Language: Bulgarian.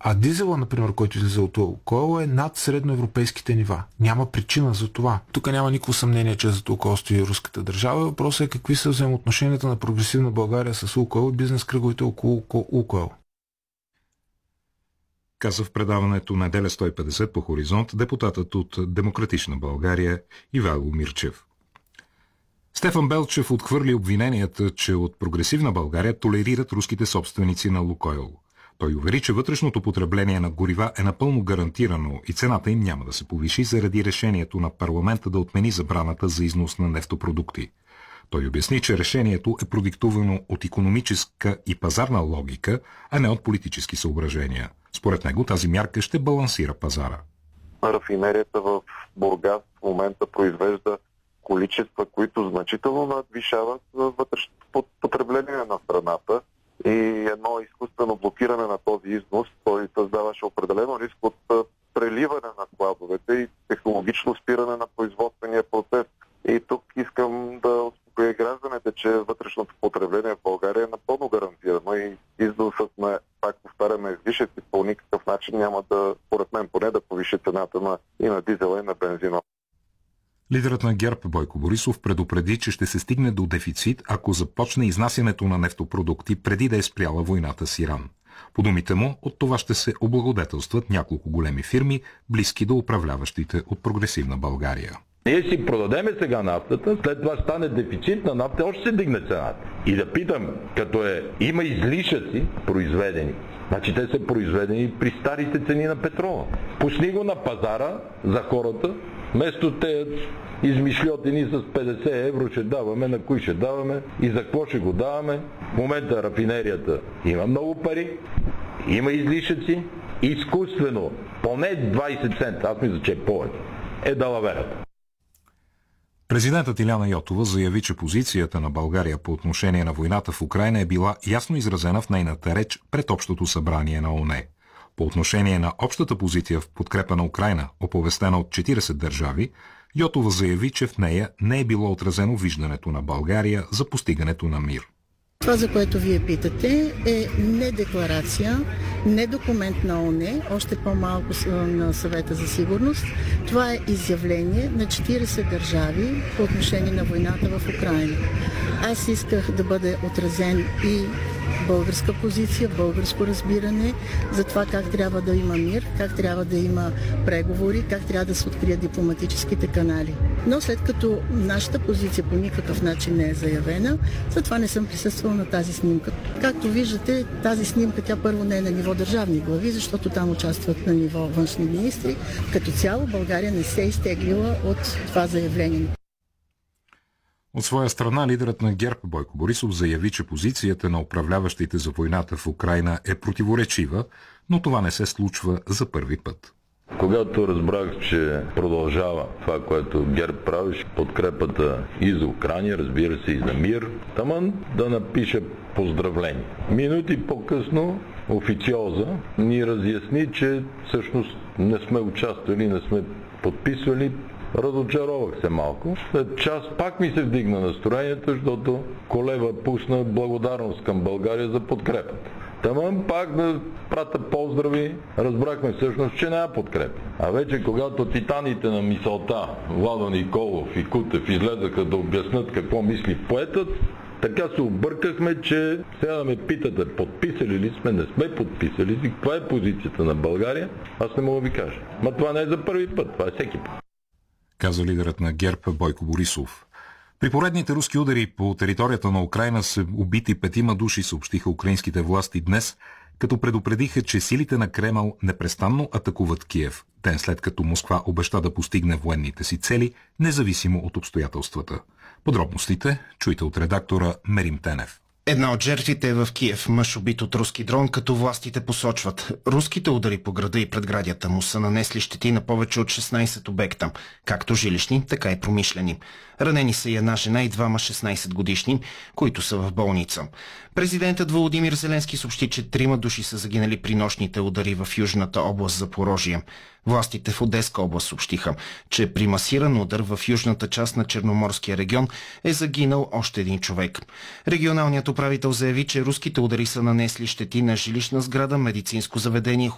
А дизела, например, който излиза от Лукойл, е над средноевропейските нива. Няма причина за това. Тук няма никакво съмнение, че за Лукойл стои руската държава. Въпросът е какви са взаимоотношенията на прогресивна България с Лукойл и бизнес кръговете около Лукойл. Каза в предаването Неделя 150 по Хоризонт депутатът от Демократична България Ивайло Мирчев. Стефан Белчев отхвърли обвиненията, че от Прогресивна България толерират руските собственици на Лукойл. Той увери, че вътрешното потребление на горива е напълно гарантирано и цената им няма да се повиши заради решението на парламента да отмени забраната за износ на нефтопродукти. Той обясни, че решението е продиктувано от икономическа и пазарна логика, а не от политически съображения. Според него тази мярка ще балансира пазара. Рафинерията в Бургас в момента произвежда количества, които значително надвишават вътрешното потребление на страната и едно изкуствено блокиране на този износ, той създаваше определено риск от преливане на складовете и технологично спиране на производствения процес. И тук искам да успокоя гражданите, че вътрешното потребление в България е напълно гарантирано и износът на, пак повтаряме, излишъци по никакъв начин няма да, според мен поне, да повиши цената и на дизела, и на бензина. Лидерът на ГЕРБ Бойко Борисов предупреди, че ще се стигне до дефицит, ако започне изнасянето на нефтопродукти преди да е спряла войната с Иран. По думите му, от това ще се облагодетелстват няколко големи фирми, близки до управляващите от Прогресивна България. Ние си продадеме сега нафтата, след това стане дефицит на нафта, още се дигне цената. И да питам, има излишъци произведени, значи те са произведени при старите цени на петрола. Пусни го на пазара за хората, вместо те измишльотини с 50 евро ще даваме, на кои ще даваме и за какво ще го даваме. В момента рафинерията има много пари, има излишъци, изкуствено, поне 20 цента, аз мисля, че е повече, е далаверата. Президентът Иляна Йотова заяви, че позицията на България по отношение на войната в Украйна е била ясно изразена в нейната реч пред Общото събрание на ООН. По отношение на общата позиция в подкрепа на Украйна, оповестена от 40 държави, Йотова заяви, че в нея не е било отразено виждането на България за постигането на мир. Това, за което вие питате, е не декларация, не документ на ООН, още по-малко на Съвета за сигурност. Това е изявление на 40 държави по отношение на войната в Украйна. Аз исках да бъде отразен и българска позиция, българско разбиране за това как трябва да има мир, как трябва да има преговори, как трябва да се открият дипломатическите канали. Но след като нашата позиция по никакъв начин не е заявена, затова не съм присъствала на тази снимка. Както виждате, тази снимка тя първо не е на ниво държавни глави, защото там участват на ниво външни министри. Като цяло България не се е изтеглила от това заявление. От своя страна, лидерът на ГЕРБ Бойко Борисов заяви, че позицията на управляващите за войната в Украйна е противоречива, но това не се случва за първи път. Когато разбрах, че продължава това, което ГЕРБ правиш, подкрепата и за Украйна, разбира се и за мир, таман да напиша поздравление. Минути по-късно официоза ни разясни, че всъщност не сме участвали, не сме подписвали. Разочаровах се малко. След час пак ми се вдигна настроението, защото Колева пусна благодарност към България за подкрепата. Таман пак да прата поздрави, разбрахме всъщност, че няма подкрепа. А вече когато титаните на мисълта, Владо Николов и Кутев, излезаха да обяснат какво мисли поетът, така се объркахме, че сега да ме питате, подписали ли сме, не сме подписали си, каква е позицията на България, аз не мога да ви кажа. Ма това не е за първи път, това е всеки път. Каза лидерът на ГЕРБ Бойко Борисов. При поредните руски удари по територията на Украйна са убити 5 души, съобщиха украинските власти днес, като предупредиха, че силите на Кремъл непрестанно атакуват Киев, ден след като Москва обеща да постигне военните си цели, независимо от обстоятелствата. Подробностите чуйте от редактора Мерим Тенев. Една от жертвите е в Киев, мъж убит от руски дрон, като властите посочват. Руските удари по града и предградията му са нанесли щети на повече от 16 обекта, както жилищни, така и промишлени. Ранени са и една жена и двама 16 годишни, които са в болница. Президентът Володимир Зеленски съобщи, че 3 души са загинали при нощните удари в южната област Запорожие. Властите в Одеска област съобщиха, че при масиран удар в южната част на Черноморския регион е загинал още един човек. Регионалният управител заяви, че руските удари са нанесли щети на жилищна сграда, медицинско заведение,